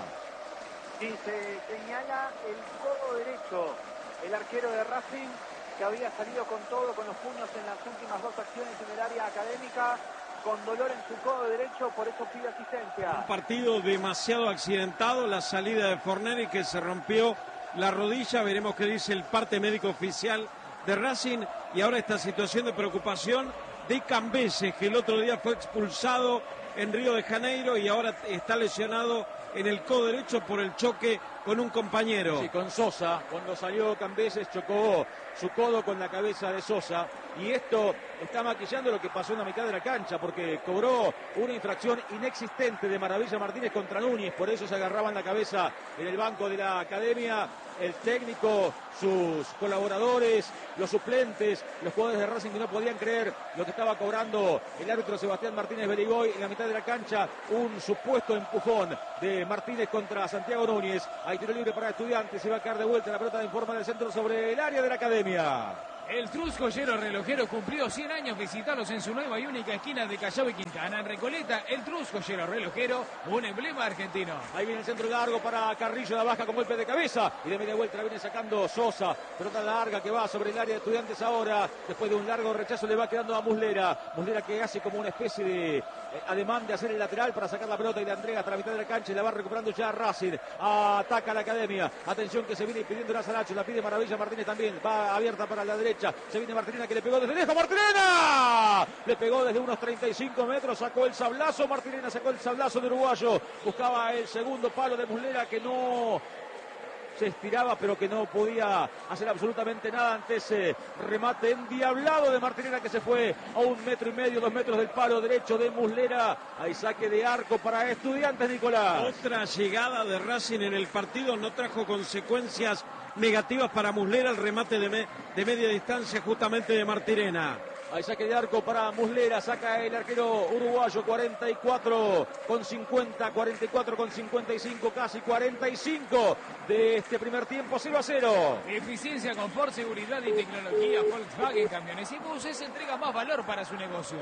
Sí, se señala el codo derecho, el arquero de Racing, que había salido con todo, con los puños en las últimas dos acciones en el área académica, con dolor en su codo derecho, por eso pide asistencia. Un partido demasiado accidentado, la salida de Forneri que se rompió la rodilla, veremos qué dice el parte médico oficial de Racing y ahora esta situación de preocupación de Cambeses, que el otro día fue expulsado en Río de Janeiro y ahora está lesionado en el codo derecho por el choque con un compañero. Sí, con Sosa, cuando salió Cambeses chocó su codo con la cabeza de Sosa y esto está maquillando lo que pasó en la mitad de la cancha porque cobró una infracción inexistente de Maravilla Martínez contra Núñez, por eso se agarraban la cabeza en el banco de la academia, el técnico, sus colaboradores, los suplentes, los jugadores de Racing que no podían creer lo que estaba cobrando el árbitro Sebastián Martínez Beligoy en la mitad de la cancha, un supuesto empujón de Martínez contra Santiago Núñez. Hay tiro libre para Estudiantes, se va a caer de vuelta la pelota en forma del centro sobre el área de la academia. El Trus Joyero Relojero cumplió cien años. Visitalos en su nueva y única esquina de Callao y Quintana. En Recoleta, el Trus Joyero Relojero, un emblema argentino. Ahí viene el centro largo para Carrillo, la baja con golpe de cabeza. Y de media vuelta la viene sacando Sosa. Pelota larga que va sobre el área de Estudiantes ahora. Después de un largo rechazo le va quedando a Muslera. Muslera que hace como una especie de eh, ademán de hacer el lateral para sacar la pelota y la entrega hasta la mitad de la cancha. Y la va recuperando ya Racing. Ataca a la academia. Atención que se viene pidiendo la Saracho. La pide Maravilla Martínez también. Va abierta para la derecha. Se viene Martirena que le pegó desde lejos. ¡Martirena! Le pegó desde unos treinta y cinco metros. Sacó el sablazo. Martirena sacó el sablazo de uruguayo. Buscaba el segundo palo de Muslera que no se estiraba, pero que no podía hacer absolutamente nada ante ese remate endiablado de Martirena que se fue a un metro y medio, dos metros del palo derecho de Muslera. Hay saque de arco para Estudiantes, Nicolás. Otra llegada de Racing en el partido no trajo consecuencias negativas para Muslera, el remate de, me, de media distancia justamente de Martirena. Hay saque de arco para Muslera, saca el arquero uruguayo, cuarenta y cuatro con cincuenta, cuarenta y cuatro con cincuenta y cinco, casi cuarenta y cinco de este primer tiempo, cero a cero. Eficiencia, confort, seguridad y tecnología. Volkswagen Camiones y Buses entrega más valor para su negocio.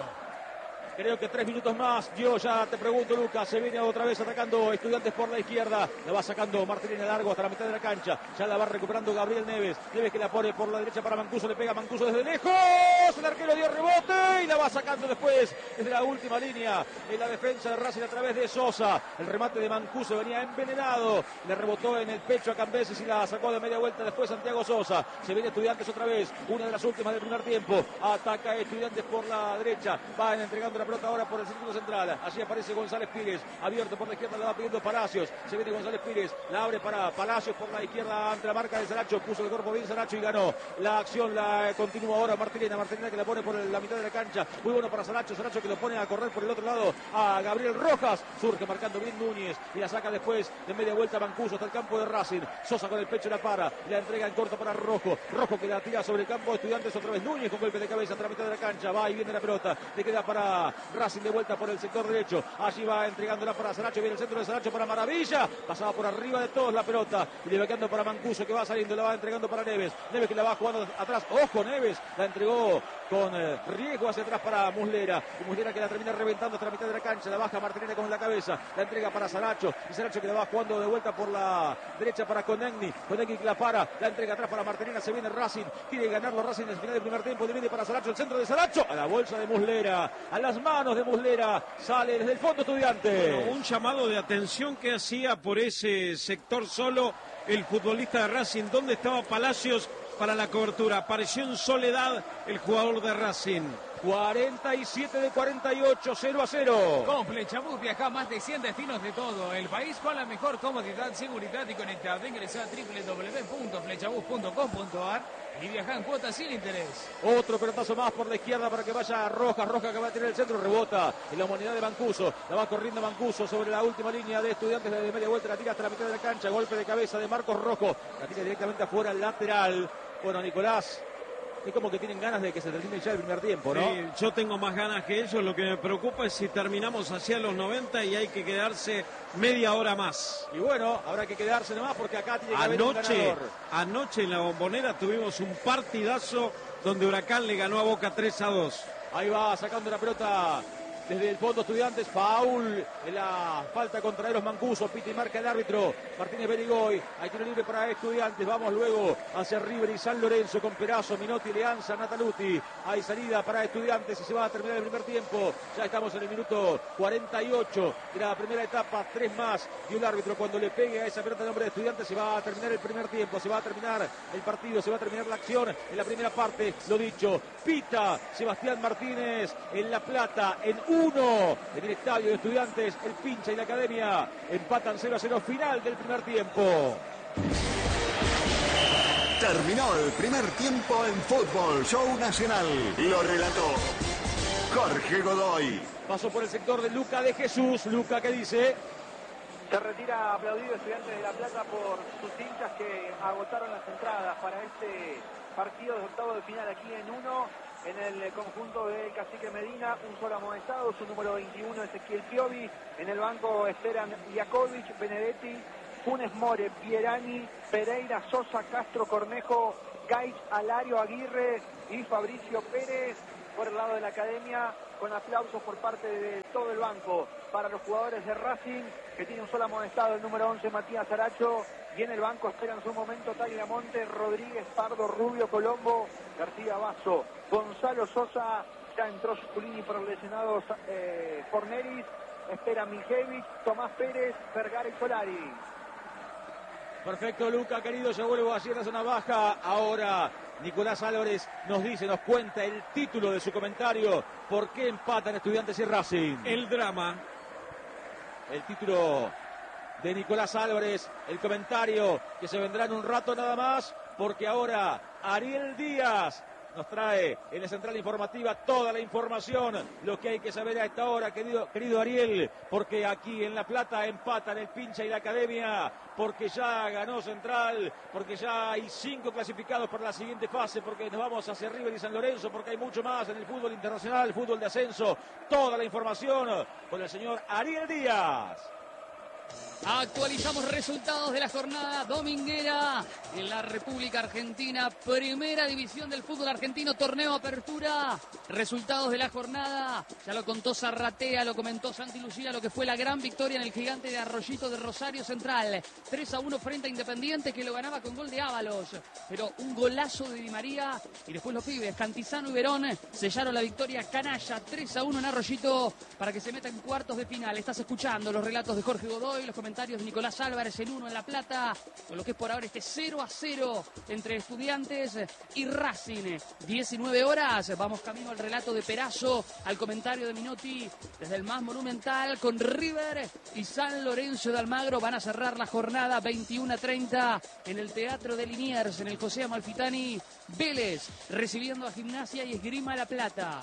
Creo que tres minutos más. Yo ya te pregunto, Lucas. Se viene otra vez atacando Estudiantes por la izquierda. La va sacando Martínez largo hasta la mitad de la cancha. Ya la va recuperando Gabriel Neves. Neves que la pone por la derecha para Mancuso. Le pega Mancuso desde lejos. El arquero dio rebote y la va sacando después desde la última línea. En la defensa de Racing a través de Sosa. El remate de Mancuso venía envenenado. Le rebotó en el pecho a Cambeses y la sacó de media vuelta después Santiago Sosa. Se viene Estudiantes otra vez. Una de las últimas del primer tiempo. Ataca Estudiantes por la derecha. Van entregando la pelota ahora por el círculo central. Allí aparece González Pires, abierto por la izquierda, la va pidiendo Palacios. Se viene González Pires, la abre para Palacios por la izquierda ante la marca de Saracho. Puso el cuerpo bien Saracho y ganó. La acción la continúa ahora Martirena. Martirena que la pone por la mitad de la cancha. Muy bueno para Saracho. Saracho que lo pone a correr por el otro lado a Gabriel Rojas. Surge marcando bien Núñez y la saca después de media vuelta Mancuso hasta el campo de Racing. Sosa con el pecho la para. La entrega en corto para Rojo. Rojo que la tira sobre el campo de Estudiantes otra vez. Núñez con golpe de cabeza hasta la mitad de la cancha. Va y viene la pelota. Le queda para Racing de vuelta por el sector derecho. Allí va entregándola para Saracho. Viene el centro de Saracho para Maravilla. Pasaba por arriba de todos la pelota. Y le va quedando para Mancuso que va saliendo. La va entregando para Neves. Neves que la va jugando atrás. Ojo Neves. La entregó con eh, riesgo hacia atrás para Muslera. Y Muslera que la termina reventando hasta la mitad de la cancha. La baja Martínez con la cabeza. La entrega para Saracho. Y Saracho que la va jugando de vuelta por la derecha para Conegni. Conegni que la para. La entrega atrás para Martínez. Se viene Racing. Quiere ganarlo Racing en el final del primer tiempo. Le viene para Saracho. El centro de Saracho. A la bolsa de Muslera. A las manos de Muslera. Sale desde el fondo Estudiante. Bueno, un llamado de atención que hacía por ese sector solo el futbolista de Racing. ¿Dónde estaba Palacios para la cobertura? Apareció en soledad el jugador de Racing. cuarenta y siete de cuarenta y ocho, cero a cero. Con Flechabús viaja a más de cien destinos de todo el país con la mejor comodidad, seguridad y conectividad. Ingresa a doble u doble u doble u punto flechabús punto com punto a r y viaja en cuotas sin interés. Otro pelotazo más por la izquierda para que vaya Rojas. Rojas que va a tener el centro, rebota en la humanidad de Mancuso. La va corriendo Mancuso sobre la última línea de Estudiantes de media vuelta. La tira hasta la mitad de la cancha. Golpe de cabeza de Marcos Rojo. La tira directamente afuera, lateral. Bueno, Nicolás, es como que tienen ganas de que se termine ya el primer tiempo, ¿no? Sí, yo tengo más ganas que ellos. Lo que me preocupa es si terminamos hacia los noventa y hay que quedarse media hora más. Y bueno, habrá que quedarse nomás porque acá tiene que haber un Anoche, ganador. anoche en la Bombonera tuvimos un partidazo donde Huracán le ganó a Boca tres a dos. Ahí va sacando la pelota desde el fondo Estudiantes, foul en la falta contra Eros Mancuso, pita y marca el árbitro Martínez Beligoy. Hay tiro libre para Estudiantes, vamos luego hacia River y San Lorenzo con Perazo, Minotti, Leanza, Nataluti. Hay salida para Estudiantes y se va a terminar el primer tiempo. Ya estamos en el minuto cuarenta y ocho de la primera etapa, tres más y un árbitro cuando le pegue a esa pelota de nombre de Estudiantes se va a terminar el primer tiempo, se va a terminar el partido, se va a terminar la acción en la primera parte, lo dicho, pita Sebastián Martínez en La Plata, en uno, en el estadio de Estudiantes, el Pincha y la Academia empatan cero a cero, final del primer tiempo. Terminó el primer tiempo en Fútbol Show Nacional. Lo relató Jorge Godoy. Pasó por el sector de Luca de Jesús. Luca, ¿qué dice? Se retira aplaudido Estudiantes de La Plata por sus hinchas que agotaron las entradas para este partido de octavo de final aquí en uno, en el conjunto del Cacique Medina, un solo amonestado, su número veintiuno Ezequiel Piovi, en el banco esperan Jakovic, Benedetti, Funes More, Pierani, Pereira, Sosa, Castro, Cornejo, Gais, Alario, Aguirre y Fabricio Pérez. Por el lado de la Academia, con aplausos por parte de todo el banco para los jugadores de Racing, que tiene un solo amonestado, el número once Matías Aracho, y en el banco esperan su momento Tagliamonte, Rodríguez, Pardo, Rubio, Colombo, García Basso, Gonzalo Sosa, ya entró Zulini por lesionados eh, Forneris, espera Mijevic, Tomás Pérez, Vergara y Solari. Perfecto, Luca, querido, ya vuelvo allí en la zona baja. Ahora Nicolás Álvarez nos dice, nos cuenta el título de su comentario. ¿Por qué empatan Estudiantes y Racing? El drama. El título de Nicolás Álvarez, el comentario que se vendrá en un rato nada más, porque ahora Ariel Díaz nos trae en la central informativa toda la información, lo que hay que saber a esta hora, querido, querido Ariel, porque aquí en La Plata empatan el Pincha y la Academia, porque ya ganó Central, porque ya hay cinco clasificados para la siguiente fase, porque nos vamos hacia River y San Lorenzo, porque hay mucho más en el fútbol internacional, el fútbol de ascenso, toda la información con el señor Ariel Díaz. Actualizamos resultados de la jornada dominguera en la República Argentina, primera división del fútbol argentino, torneo apertura. Resultados de la jornada, ya lo contó Zarratea, lo comentó Santi Lucía, lo que fue la gran victoria en el gigante de Arroyito de Rosario Central. tres a uno frente a Independiente, que lo ganaba con gol de Ábalos, pero un golazo de Di María y después los pibes, Cantizano y Verón, sellaron la victoria canalla, tres a uno en Arroyito para que se meta en cuartos de final. Estás escuchando los relatos de Jorge Godoy, los comentarios de Nicolás Álvarez, en uno en La Plata, con lo que es por ahora este cero a cero entre Estudiantes y Racing. diecinueve horas, vamos camino al relato de Perazo, al comentario de Minotti desde el más monumental con River y San Lorenzo de Almagro. Van a cerrar la jornada veintiuno a treinta en el Teatro de Liniers, en el José Amalfitani. Vélez recibiendo a Gimnasia y Esgrima La Plata.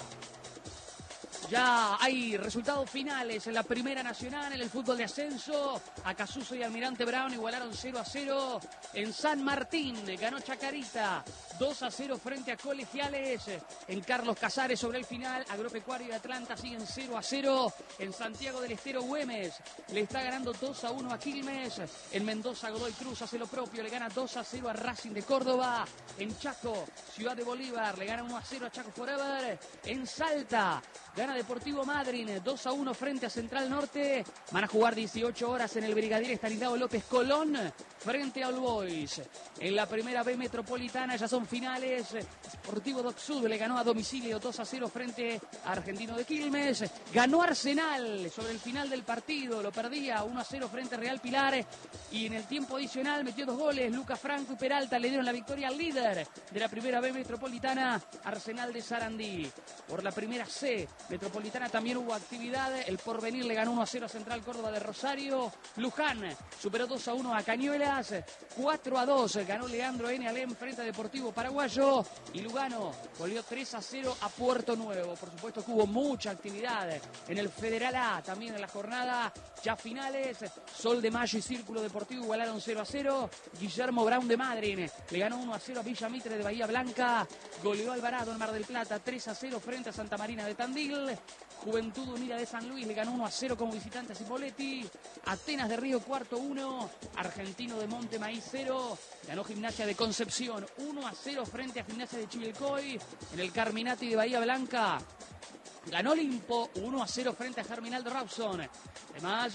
Ya hay resultados finales en la Primera Nacional, en el fútbol de ascenso. Acasuso y Almirante Brown igualaron cero a cero. En San Martín ganó Chacarita dos a cero frente a Colegiales. En Carlos Casares sobre el final, Agropecuario y Atlanta siguen cero a cero. En Santiago del Estero, Güemes le está ganando dos a uno a Quilmes. En Mendoza, Godoy Cruz hace lo propio, le gana dos a cero a Racing de Córdoba. En Chaco, Ciudad de Bolívar, le gana uno a cero a Chaco Forever. En Salta, gana Deportivo Madryn dos a uno frente a Central Norte. Van a jugar dieciocho horas en el Brigadier Estanislao López Colón frente a All Boys. En la primera B metropolitana ya son finales. Sportivo Doc Sud le ganó a domicilio dos a cero frente a Argentino de Quilmes. Ganó Arsenal sobre el final del partido, lo perdía uno a cero frente a Real Pilar. Y en el tiempo adicional metió dos goles. Lucas Franco y Peralta le dieron la victoria al líder de la primera B metropolitana, Arsenal de Sarandí. Por la primera C metropolitana también hubo actividad. El Porvenir le ganó uno a cero a Central Córdoba de Rosario. Luján superó dos a uno a Cañuelas. cuatro a dos ganó Leandro N. Alem frente a Deportivo Paraguayo. Y Lugano volvió tres a cero a Puerto Nuevo. Por supuesto que hubo mucha actividad en el Federal A también en la jornada. Ya finales, Sol de Mayo y Círculo Deportivo igualaron cero a cero. Guillermo Brown de Madryn le ganó uno a cero a Villa Mitre de Bahía Blanca. Goleó Alvarado en Mar del Plata tres a cero frente a Santa Marina de Tandil. Juventud Unida de San Luis le ganó uno a cero como visitante a Cipolletti. Atenas de Río Cuarto uno. Argentino de Monte Maíz cero. Ganó Gimnasia de Concepción uno a cero frente a Gimnasia de Chivilcoy. En el Carminati de Bahía Blanca, Ganó Olimpo uno a cero frente a Germinal de Rawson. Además,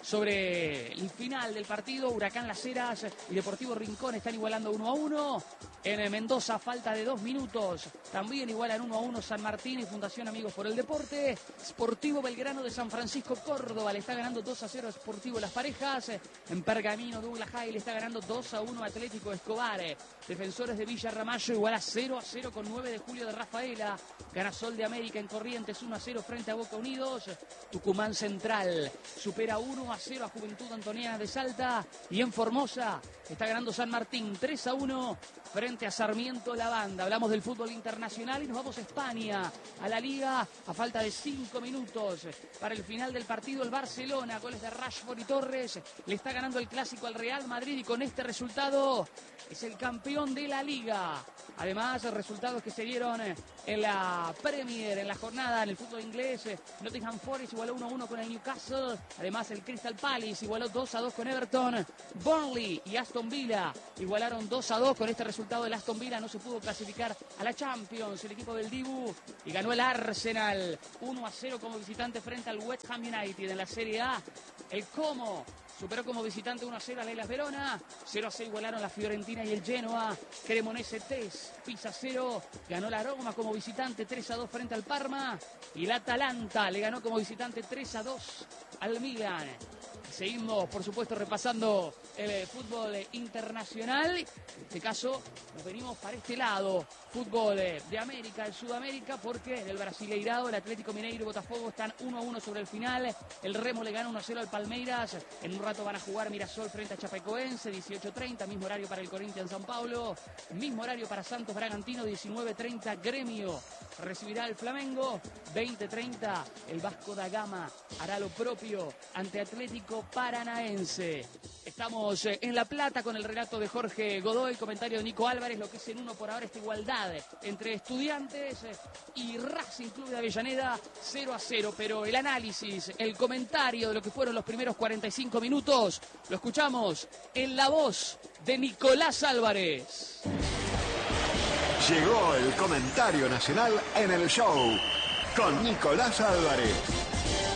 sobre el final del partido, Huracán Las Heras y Deportivo Rincón están igualando uno a uno. En Mendoza, falta de dos minutos, también igualan uno a uno San Martín y Fundación Amigos por el Deporte. Sportivo Belgrano de San Francisco Córdoba le está ganando dos a cero a Sportivo Las Parejas. En Pergamino, Douglas High le está ganando dos a uno Atlético Escobar. Defensores de Villa Ramallo iguala cero a cero con nueve de julio de Rafaela. Gana Sol de América en Corrientes uno a cero frente a Boca Unidos. Tucumán Central supera uno a cero a Juventud Antoniana de Salta. Y en Formosa está ganando San Martín tres a uno frente a Sarmiento La Banda. Hablamos del fútbol internacional y nos vamos a España, a la Liga, a falta de cinco minutos para el final del partido. El Barcelona, goles de Rashford y Torres, le está ganando el clásico al Real Madrid y con este resultado es el campeón de la Liga. Además, resultados que se dieron en la Premier, en la jornada, en el fútbol inglés. Nottingham Forest igualó uno a uno con el Newcastle. Además, el Crystal Palace igualó dos a dos con Everton. Burnley y Aston Villa igualaron dos a dos. Con este resultado, el Aston Villa no se pudo clasificar a la Champions, el equipo del Dibu. Y ganó el Arsenal uno a cero como visitante frente al West Ham United en la Serie A. El Como superó como visitante uno a cero a Hellas Verona. cero a cero igualaron la Fiorentina y el Genoa. Cremonese tres, Pisa cero. Ganó la Roma como visitante tres a dos frente al Parma. Y la Atalanta le ganó como visitante tres a dos al Milan. Seguimos, por supuesto, repasando el eh, fútbol eh, internacional. En este caso, nos venimos para este lado. Fútbol eh, de América, de Sudamérica, porque en el Brasileirado, el Atlético Mineiro y Botafogo están uno a uno sobre el final. El Remo le gana uno a cero al Palmeiras. En un rato van a jugar Mirasol frente a Chapecoense, dieciocho treinta. Mismo horario para el Corinthians San Paulo. Mismo horario para Santos Bragantino, diecinueve treinta. Gremio recibirá al Flamengo. veinte treinta. El Vasco da Gama hará lo propio ante Atlético Paranaense. Estamos en La Plata con el relato de Jorge Godoy, comentario de Nico Álvarez, lo que es en uno por ahora esta igualdad entre Estudiantes y Racing Club de Avellaneda, cero a cero, pero el análisis, el comentario de lo que fueron los primeros cuarenta y cinco minutos, lo escuchamos en la voz de Nicolás Álvarez. Llegó el comentario nacional en el show con Nicolás Álvarez.